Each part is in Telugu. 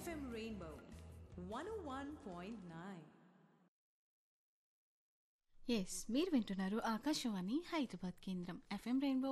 FM Rainbow 101.9. మీరు వింటున్నారు ఆకాశవాణి హైదరాబాద్ కేంద్రం ఎఫ్ఎం రెయిన్బో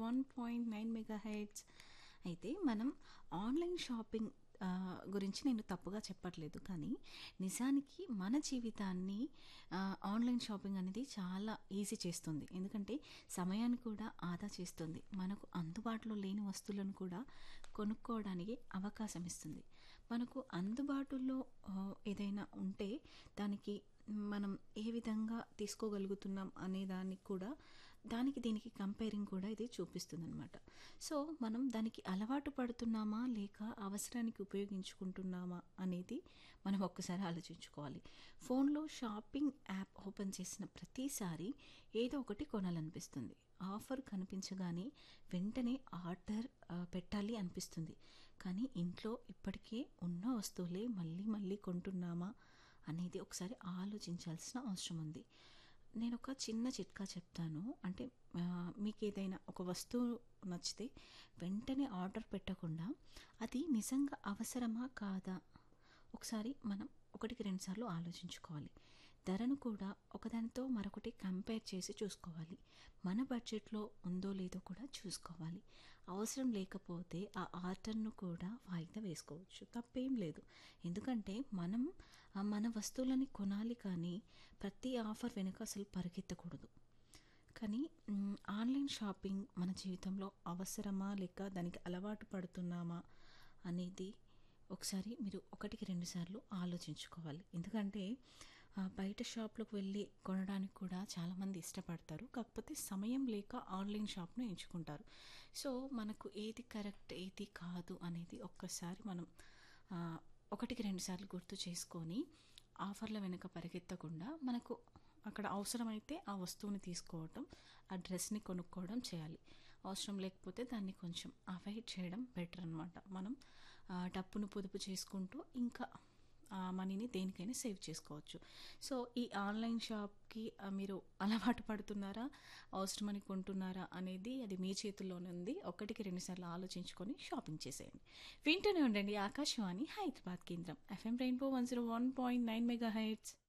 101.9 మెగా హెడ్స్. అయితే మనం ఆన్లైన్ షాపింగ్ గురించి నేను తప్పుగా చెప్పట్లేదు, కానీ నిజానికి మన జీవితాన్ని ఆన్లైన్ షాపింగ్ అనేది చాలా ఈజీ చేస్తుంది. ఎందుకంటే సమయాన్ని కూడా ఆదా చేస్తుంది, మనకు అందుబాటులో లేని వస్తువులను కూడా కొనుక్కోవడానికి అవకాశం ఇస్తుంది. మనకు అందుబాటులో ఏదైనా ఉంటే దానికి మనం ఏ విధంగా తీసుకోగలుగుతున్నాం అనే దానికి కూడా దీనికి కంపేరింగ్ కూడా ఇది చూపిస్తుంది అనమాట. సో మనం దానికి అలవాటు పడుతున్నామా లేక అవసరానికి ఉపయోగించుకుంటున్నామా అనేది మనం ఒక్కసారి ఆలోచించుకోవాలి. ఫోన్లో షాపింగ్ యాప్ ఓపెన్ చేసిన ప్రతిసారి ఏదో ఒకటి కొనాలనిపిస్తుంది. ఆఫర్ కనిపించగానే వెంటనే ఆర్డర్ పెట్టాలి అనిపిస్తుంది. కానీ ఇంట్లో ఇప్పటికే ఉన్న వస్తువులే మళ్ళీ మళ్ళీ కొంటున్నామా అనేది ఒకసారి ఆలోచించాల్సిన అవసరం ఉంది. నేను ఒక చిన్న చిట్కా చెప్తాను. అంటే మీకు ఏదైనా ఒక వస్తువు నచ్చితే వెంటనే ఆర్డర్ పెట్టకుండా అది నిజంగా అవసరమా కాదా ఒకసారి మనం ఒకటికి రెండు సార్లు ఆలోచించుకోవాలి. ధరను కూడా ఒకదానితో మరొకటి కంపేర్ చేసి చూసుకోవాలి. మన బడ్జెట్లో ఉందో లేదో కూడా చూసుకోవాలి. అవసరం లేకపోతే ఆ ఆర్డర్ను కూడా వాయిదా వేసుకోవచ్చు, తప్పేం లేదు. ఎందుకంటే మనం మన వస్తువులని కొనాలి, కానీ ప్రతి ఆఫర్ వెనుక అసలు పరిగెత్తకూడదు. కానీ ఆన్లైన్ షాపింగ్ మన జీవితంలో అవసరమా లేక దానికి అలవాటు పడుతున్నామా అనేది ఒకసారి మీరు ఒకటికి రెండు సార్లు ఆలోచించుకోవాలి. ఎందుకంటే బయట షాప్లోకి వెళ్ళి కొనడానికి కూడా చాలామంది ఇష్టపడతారు, కాకపోతే సమయం లేక ఆన్లైన్ షాప్ను ఎంచుకుంటారు. సో మనకు ఏది కరెక్ట్ ఏది కాదు అనేది ఒక్కసారి మనం ఒకటికి రెండు సార్లు గుర్తు చేసుకొని ఆఫర్ల వెనుక పరిగెత్తకుండా మనకు అక్కడ అవసరమైతే ఆ వస్తువుని తీసుకోవటం, ఆ డ్రెస్ని కొనుక్కోవడం చేయాలి. అవసరం లేకపోతే దాన్ని కొంచెం అవాయిడ్ చేయడం బెటర్ అనమాట. మనం డబ్బును పొదుపు చేసుకుంటూ ఇంకా మనీని దేనికైనా సేవ్ చేసుకోవచ్చు. సో ఈ ఆన్లైన్ షాప్కి మీరు అలవాటు పడుతున్నారా, అవసరమని కొంటున్నారా అనేది అది మీ చేతుల్లోనే ఉంది. ఒకటికి రెండు సార్లు ఆలోచించుకొని షాపింగ్ చేసేయండి. వింటూనే ఉండండి ఆకాశవాణి హైదరాబాద్ కేంద్రం ఎఫ్ఎం రెయిన్బో 101.9 మెగా హెడ్స్.